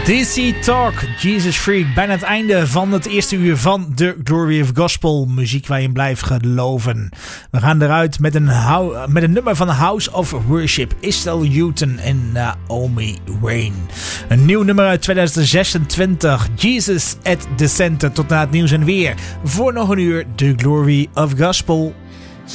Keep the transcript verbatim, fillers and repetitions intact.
D C Talk, Jesus Freak. Bijna het einde van het eerste uur van The Glory of Gospel. Muziek waar je in blijft geloven. We gaan eruit met een, hou- met een nummer van House of Worship. Estelle Houghton en Naomi Rain. Een nieuw nummer uit tweeduizend zesentwintig. Jesus at the Center. Tot na het nieuws en weer. Voor nog een uur The Glory of Gospel.